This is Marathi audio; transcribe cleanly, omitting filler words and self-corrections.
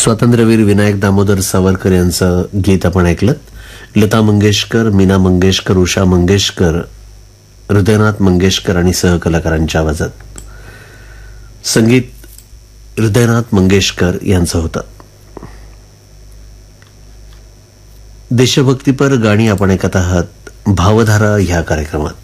स्वातंत्र्यवीर विनायक दामोदर सावरकर यांचं गीत आपण ऐकलं. लता मंगेशकर, मीना मंगेशकर, उषा मंगेशकर, हृदयनाथ मंगेशकर आणि सहकलाकारांच्या आवाजात. संगीत हृदयनाथ मंगेशकर यांचं होतं. देशभक्तीपर गाणी आपण ऐकत आहात भावधारा ह्या कार्यक्रमात.